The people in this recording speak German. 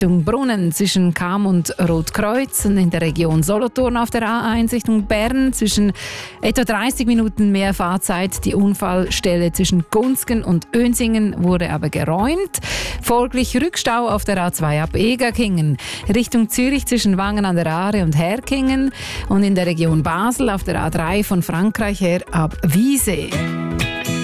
Richtung Brunnen zwischen Cham und Rotkreuz und in der Region Solothurn auf der A1 Richtung Bern zwischen etwa 30 Minuten mehr Fahrzeit. Die Unfallstelle zwischen Gunzgen und Önsingen wurde aber geräumt. Folglich Rückstau auf der A2 ab Egerkingen Richtung Zürich zwischen Wangen an der Aare und Herkingen und in der Region Basel auf der A3 von Frankreich her ab Wiese.